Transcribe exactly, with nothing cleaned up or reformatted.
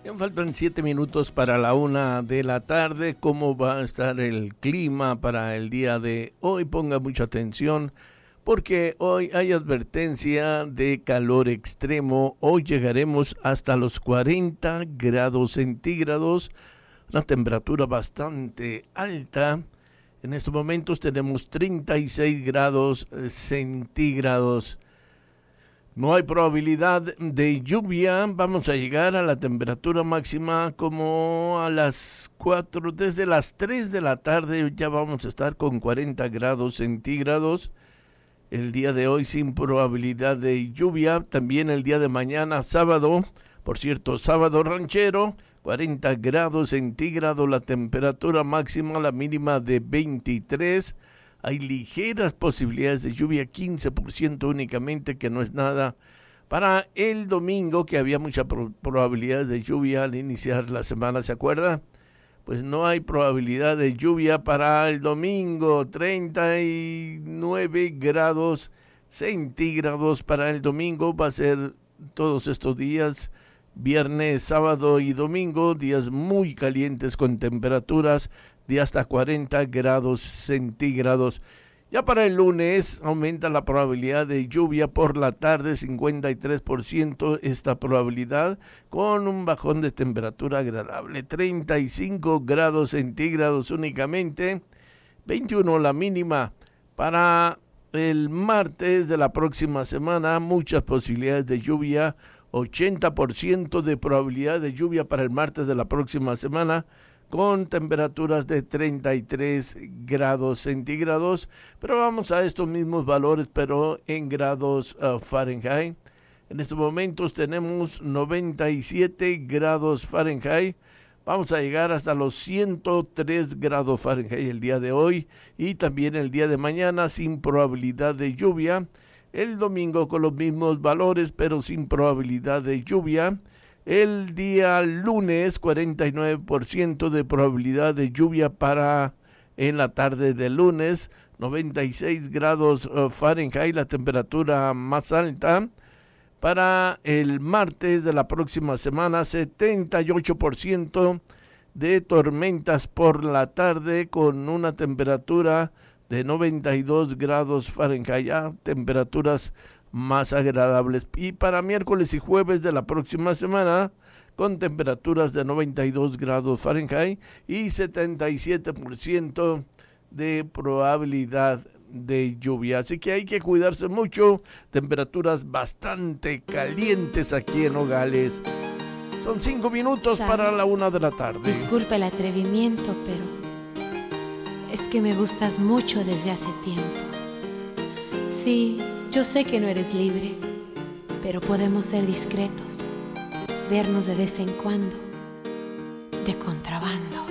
Ya faltan siete minutos para la una de la tarde. ¿Cómo va a estar el clima para el día de hoy? Ponga mucha atención porque hoy hay advertencia de calor extremo. Hoy llegaremos hasta los cuarenta grados centígrados, una temperatura bastante alta. En estos momentos tenemos treinta y seis grados centígrados. No hay probabilidad de lluvia. Vamos a llegar a la temperatura máxima como a las cuatro, desde las tres de la tarde ya vamos a estar con cuarenta grados centígrados. El día de hoy sin probabilidad de lluvia. También el día de mañana, sábado, por cierto, sábado ranchero, cuarenta grados centígrados la temperatura máxima, la mínima de veintitrés. Hay ligeras posibilidades de lluvia, quince por ciento únicamente, que no es nada. Para el domingo, que había muchas pro- probabilidades de lluvia al iniciar la semana, ¿se acuerda? Pues no hay probabilidad de lluvia para el domingo, treinta y nueve grados centígrados para el domingo. Va a ser todos estos días, viernes, sábado y domingo, días muy calientes con temperaturas de hasta cuarenta grados centígrados. Ya para el lunes aumenta la probabilidad de lluvia por la tarde, cincuenta y tres por ciento esta probabilidad, con un bajón de temperatura agradable, treinta y cinco grados centígrados únicamente, veintiuno la mínima. Para el martes de la próxima semana, muchas posibilidades de lluvia, ochenta por ciento de probabilidad de lluvia para el martes de la próxima semana, con temperaturas de treinta y tres grados centígrados, pero vamos a estos mismos valores, pero en grados uh, Fahrenheit. En estos momentos tenemos noventa y siete grados Fahrenheit, vamos a llegar hasta los ciento tres grados Fahrenheit el día de hoy, y también el día de mañana sin probabilidad de lluvia, el domingo con los mismos valores, pero sin probabilidad de lluvia. El día lunes, cuarenta y nueve por ciento de probabilidad de lluvia para en la tarde del lunes, noventa y seis grados Fahrenheit, la temperatura más alta. Para el martes de la próxima semana, setenta y ocho por ciento de tormentas por la tarde con una temperatura de noventa y dos grados Fahrenheit, ya temperaturas más agradables. Y para miércoles y jueves de la próxima semana, con temperaturas de noventa y dos grados Fahrenheit y setenta y siete por ciento de probabilidad de lluvia. Así que hay que cuidarse mucho. Temperaturas bastante calientes aquí en Nogales. Son cinco minutos ¿Sabes? Para la una de la tarde. Disculpa el atrevimiento, pero es que me gustas mucho desde hace tiempo. Sí, yo sé que no eres libre, pero podemos ser discretos, vernos de vez en cuando, de contrabando.